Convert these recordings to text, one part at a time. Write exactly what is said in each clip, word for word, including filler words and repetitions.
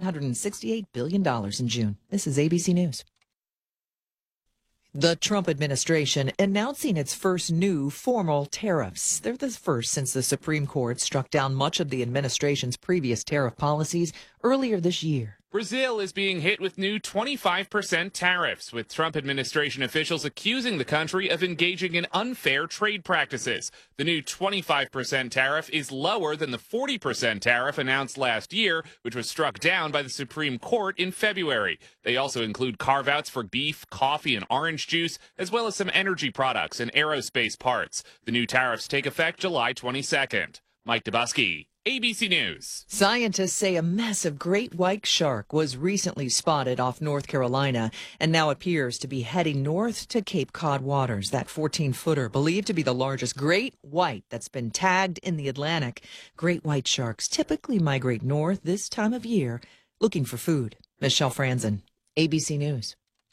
hundred sixty-eight billion dollars in June. This is A B C News. The Trump administration announcing its first new formal tariffs. They're the first since the Supreme Court struck down much of the administration's previous tariff policies earlier this year. Brazil is being hit with new twenty-five percent tariffs, with Trump administration officials accusing the country of engaging in unfair trade practices. The new twenty-five percent tariff is lower than the forty percent tariff announced last year, which was struck down by the Supreme Court in February. They also include carve-outs for beef, coffee, and orange juice, as well as some energy products and aerospace parts. The new tariffs take effect July twenty-second. Mike Dubusky, A B C News. Scientists say a massive great white shark was recently spotted off North Carolina and now appears to be heading north to Cape Cod waters. That fourteen-footer, believed to be the largest great white that's been tagged in the Atlantic. Great white sharks typically migrate north this time of year looking for food. Michelle Franzen, A B C News.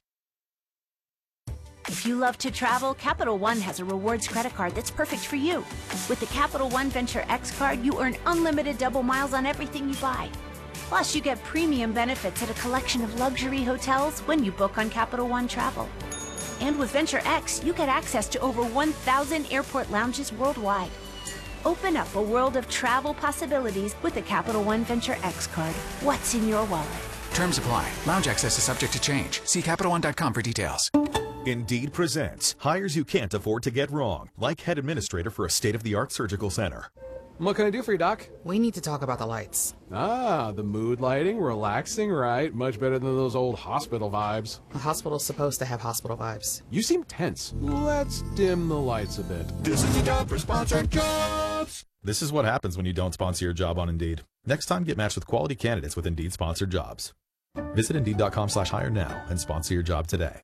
If you love to travel, Capital One has a rewards credit card that's perfect for you. With the Capital One Venture X card, you earn unlimited double miles on everything you buy. Plus, you get premium benefits at a collection of luxury hotels when you book on Capital One Travel. And with Venture X, you get access to over one thousand airport lounges worldwide. Open up a world of travel possibilities with the Capital One Venture X card. What's in your wallet? Terms apply. Lounge access is subject to change. See Capital One dot com for details. Indeed presents hires you can't afford to get wrong, like head administrator for a state-of-the-art surgical center. What can I do for you, Doc? We need to talk about the lights. Ah, the mood lighting, relaxing, right? Much better than those old hospital vibes. The hospital's supposed to have hospital vibes. You seem tense. Let's dim the lights a bit. This is the job for sponsored jobs. This is what happens when you don't sponsor your job on Indeed. Next time, get matched with quality candidates with Indeed sponsored jobs. Visit Indeed dot com slash hire now and sponsor your job today.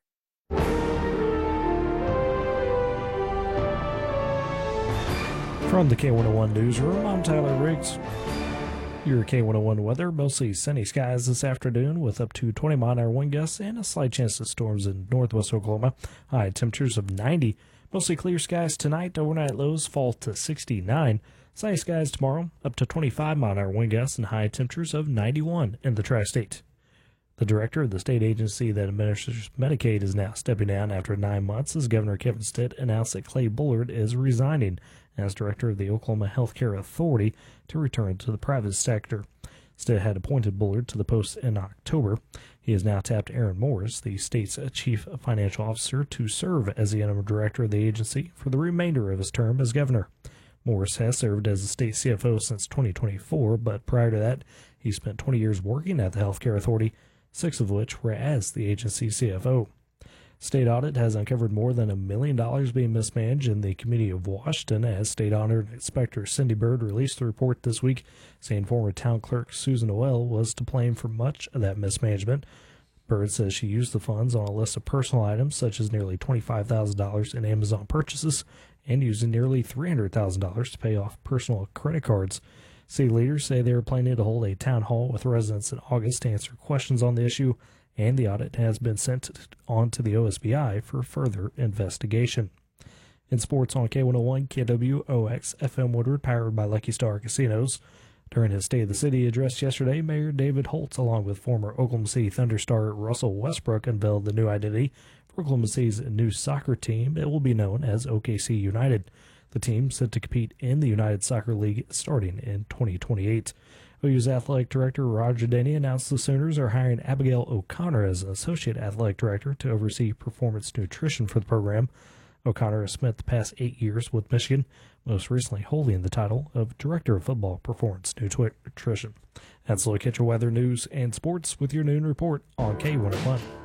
From the K one oh one Newsroom, I'm Tyler Riggs. Your K one oh one weather, mostly sunny skies this afternoon with up to twenty mile an hour wind gusts and a slight chance of storms in northwest Oklahoma. High temperatures of ninety. Mostly clear skies tonight, overnight lows fall to sixty-nine. Sunny skies tomorrow, up to twenty-five mile an hour wind gusts and high temperatures of ninety-one in the tri-state. The director of the state agency that administers Medicaid is now stepping down after nine months as Governor Kevin Stitt announced that Clay Bullard is resigning as director of the Oklahoma Health Care Authority to return to the private sector. Stitt had appointed Bullard to the post in October. He has now tapped Aaron Morris, the state's chief financial officer, to serve as the interim director of the agency for the remainder of his term as governor. Morris has served as the state C F O since twenty twenty-four, but prior to that, he spent twenty years working at the Health Care Authority, six of which were as the agency's C F O. State audit has uncovered more than a million dollars being mismanaged in the community of Washington, as State Audit Inspector Cindy Bird released the report this week, saying former town clerk Susan Noel was to blame for much of that mismanagement. Bird says she used the funds on a list of personal items, such as nearly twenty-five thousand dollars in Amazon purchases, and using nearly three hundred thousand dollars to pay off personal credit cards. City leaders say they are planning to hold a town hall with residents in August to answer questions on the issue, and the audit has been sent on to the O S B I for further investigation. In sports on K one oh one, K W O X F M Woodward, powered by Lucky Star Casinos. During his State of the City address yesterday, Mayor David Holtz, along with former Oklahoma City Thunder star Russell Westbrook, unveiled the new identity for Oklahoma City's new soccer team. It will be known as O K C United. The team set to compete in the United Soccer League starting in twenty twenty-eight. O U's athletic director Roger Denny announced the Sooners are hiring Abigail O'Connor as an associate athletic director to oversee performance nutrition for the program. O'Connor has spent the past eight years with Michigan, most recently holding the title of Director of Football Performance Nutrition. That's a look at your weather, news, and sports with your noon report on K one oh one.